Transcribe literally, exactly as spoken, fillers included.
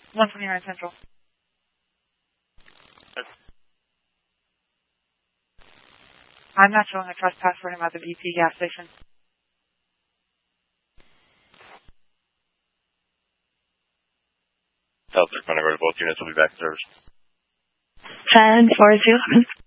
one twenty-nine Central. I'm not showing a trespass for him at the B P gas station. South County Road, both units will be back in service. ten four zero.